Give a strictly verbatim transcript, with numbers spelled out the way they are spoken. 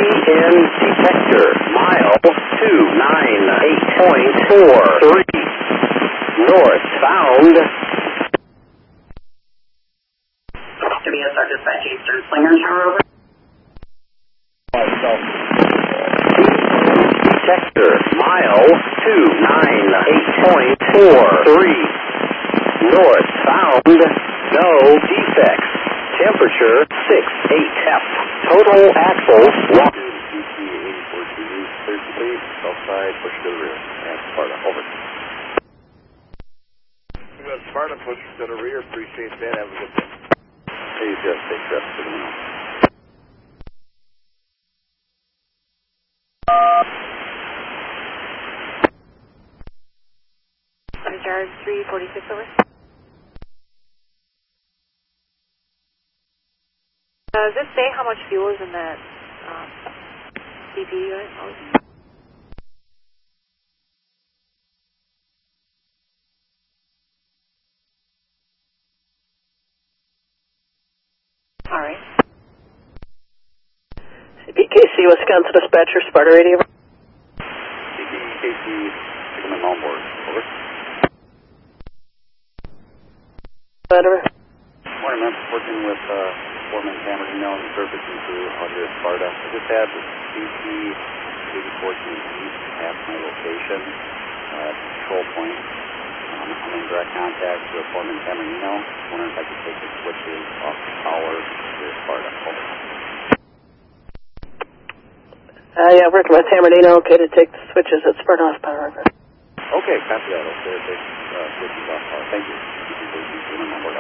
in detector, mile two nine eight point four three. North found. W S R dispatch Eastern Slinger Tower over. Detector, mile two nine eight point four three. North found. No defects. Temperature six eight F. Total axles one. C T eighty-four T V, clear complete, south side, push to the rear. And Sparta, over. We got Sparta, push to the rear, appreciate that, have a good day. Hey, you just take steps to the middle. Charge three forty-six over. Uh, does this say how much fuel is in that um, C P unit? All right. B K C, Wisconsin dispatcher, Sparta radio. C B K C, Sigmund on board, over. Better. Morning, I'm working with uh, Foreman Cameron and servicing crew out here at Sparta. I just had the C T eighty-four T V at my location, uh, control point. Um, I'm in direct contact with Foreman Camerino. Wondering if I could take the switches off the power here at Sparta. Over. Uh, yeah, working with Tamardino. Okay to take the switches at Sparta off power. Okay, copy that. Okay, take uh, switches off power. Thank you.